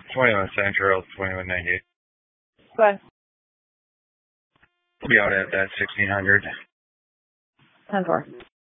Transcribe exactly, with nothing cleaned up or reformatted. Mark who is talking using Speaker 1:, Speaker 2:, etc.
Speaker 1: twenty-one Central, twenty-one ninety-eight.
Speaker 2: Go ahead.
Speaker 1: We'll be out at that sixteen hundred.
Speaker 2: ten four.